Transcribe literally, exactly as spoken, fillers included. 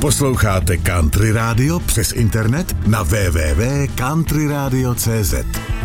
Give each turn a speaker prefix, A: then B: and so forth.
A: Posloucháte Country Radio přes internet na w w w tečka country radio tečka c z.